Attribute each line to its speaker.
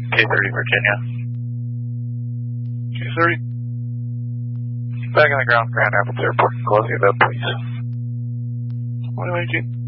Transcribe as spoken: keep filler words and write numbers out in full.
Speaker 1: K thirty Virginia.
Speaker 2: K thirty.
Speaker 1: Back on the ground, Grand Rapids Airport. Close your door, please.
Speaker 2: one nineteen.